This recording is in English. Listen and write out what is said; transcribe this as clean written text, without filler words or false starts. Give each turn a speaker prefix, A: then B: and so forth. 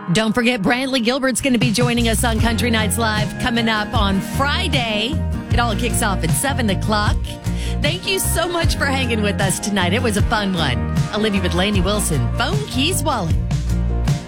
A: Don't forget, Brantley Gilbert's going to be joining us on Country Nights Live coming up on Friday. It all kicks off at 7 o'clock. Thank you so much for hanging with us tonight. It was a fun one. I'll leave you with Lainey Wilson, Phone Keys Wallet.